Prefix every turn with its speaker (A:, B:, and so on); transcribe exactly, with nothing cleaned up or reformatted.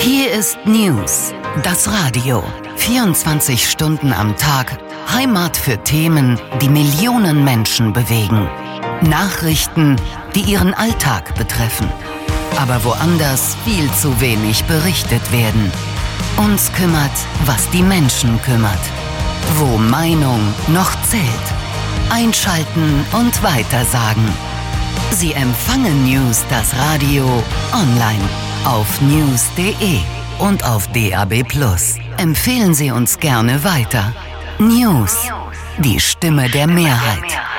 A: Hier ist News, das Radio. vierundzwanzig Stunden am Tag, Heimat für Themen, die Millionen Menschen bewegen. Nachrichten, die ihren Alltag betreffen. Aber woanders viel zu wenig berichtet werden. Uns kümmert, was die Menschen kümmert. Wo Meinung noch zählt. Einschalten und weitersagen. Sie empfangen News, das Radio, online auf news punkt de und auf D A B plus. Empfehlen Sie uns gerne weiter. News, die Stimme der Mehrheit.